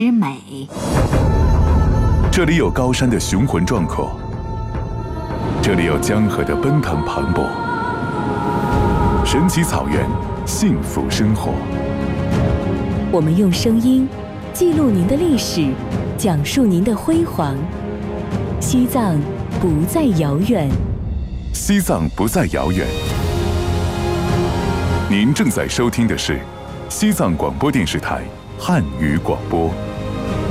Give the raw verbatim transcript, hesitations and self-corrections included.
之美。 这里有高山的雄浑壮阔，这里有江河的奔腾磅礴，神奇草原，幸福生活。 我们用声音记录您的历史，讲述您的辉煌。西藏不再遥远， 西藏不再遥远。您正在收听的是西藏广播电视台汉语广播。